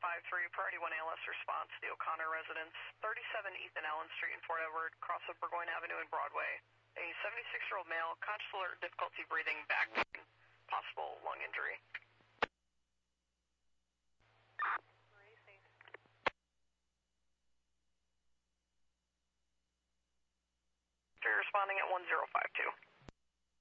priority 1 ALS response, the O'Connor residence, 37 Ethan Allen Street in Fort Edward, cross of Burgoyne Avenue and Broadway. A 76-year-old male, conscious alert, difficulty breathing, back pain, possible lung injury. Responding at 1052.